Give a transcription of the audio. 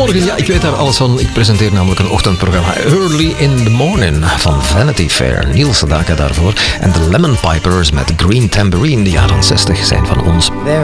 Goedemorgen, ja, ik weet daar alles van. Ik presenteer namelijk een ochtendprogramma Early in the Morning van Vanity Fair. Niels Sedaka daarvoor. En de Lemon Pipers met Green Tambourine, de jaren 60, zijn van ons. There